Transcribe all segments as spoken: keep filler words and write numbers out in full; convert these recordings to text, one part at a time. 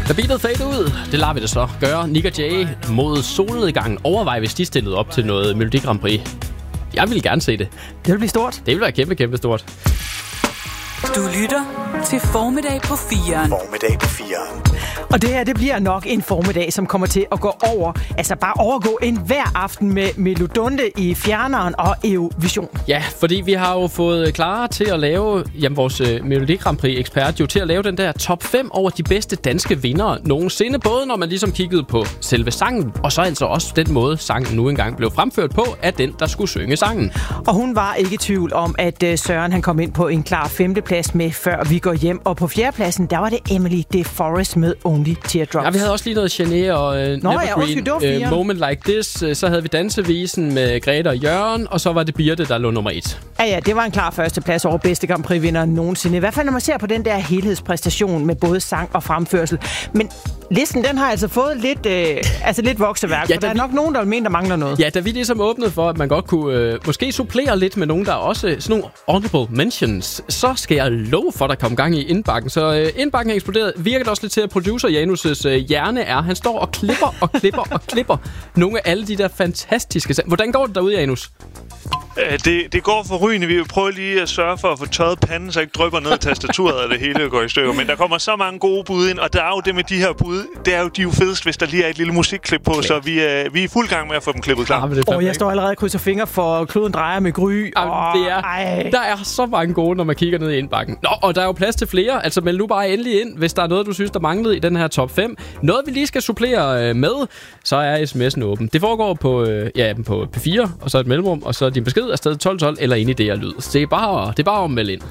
Da beatet fade ud, det lader vi det så gøre. Nick og Jay mod solnedgangen. Overvej, hvis de stillede op til noget Melodi Grand Prix. Jeg vil gerne se det. Det vil blive stort. Det vil være kæmpe, kæmpe stort. Du lytter til Formiddag på firen. Formiddag på firen. Og det her, det bliver nok en formiddag, som kommer til at gå over, altså bare overgå en hver aften med Melodunde i fjerneren og Eurovision. Ja, fordi vi har jo fået Clara til at lave, jamen vores uh, Melodi Grand Prix ekspert jo til at lave den der top fem over de bedste danske vindere nogensinde. Både når man ligesom kiggede på selve sangen, og så altså også den måde, sangen nu engang blev fremført på, af den, der skulle synge sangen. Og hun var ikke i tvivl om, at uh, Søren han kom ind på en klar femteplads med Før vi går hjem. Og på fjerdepladsen, der var det Emily De Forest med Only Teardrops. Ja, vi havde også lige noget Gené og uh, Nevergreen, ja, uh, Moment Like This. Uh, så havde vi Dansevisen med Grete og Jørgen, og så var det Birte, der lå nummer et. Ja, ja, det var en klar førsteplads over bedste Grand Prix-vinder nogensinde. I hvert fald, når man ser på den der helhedspræstation med både sang og fremførsel. Men listen, den har altså fået lidt, øh, altså lidt vokseværk, ja, for der er nok vi... nogen, der vil mene, der mangler noget. Ja, da vi ligesom åbnede for, at man godt kunne øh, måske supplere lidt med nogen, der er også sådan nogle honorable mentions, så skal jeg love for, at der kom gang i indbakken. Så øh, indbakken er eksploderet. Virker det også lidt til, at producer Janus' øh, hjerne er. Han står og klipper og klipper og klipper nogle af alle de der fantastiske... Hvordan går det derude, Janus? Det, det går forrygende. Vi vil prøve lige at sørge for at få tørret panden, så ikke drypper ned af tastaturet, og det hele går i stykker. Men der kommer så mange gode bud ind, og der er jo det med de her bud. Det er jo, de er jo fedest, hvis der lige er et lille musikklip på, okay. Så vi er, vi er i fuld gang med at få dem klippet klar. Ja, og jeg står allerede og krydser fingre for kloden drejer med Gry. Ja, oh, det er, der er så mange gode, når man kigger ned i indbakken. Nå, og der er jo plads til flere. Altså meld nu bare endelig ind, hvis der er noget, du synes, der manglede i den her top fem. Noget, vi lige skal supplere øh, med, så er sms'en åben. Det foregår på, øh, ja, på P fire, og så et mellemrum, og så din besked afsted tolv tolv eller ind i det, jeg lyd. Så det er bare, det er bare at melde ind.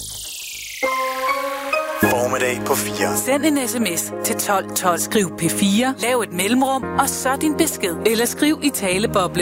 Formiddag på fire. Send en sms til tolv tolv. Skriv P fire, lav et mellemrum, og så din besked. Eller skriv i taleboble